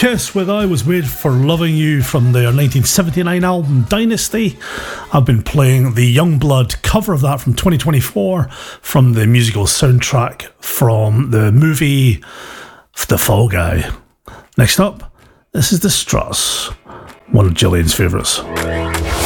Kiss with I Was Made for Loving You from their 1979 album Dynasty. I've been playing the Youngblood cover of that from 2024 from the musical soundtrack from the movie The Fall Guy. Next up, this is The Struts, one of Gillian's favourites.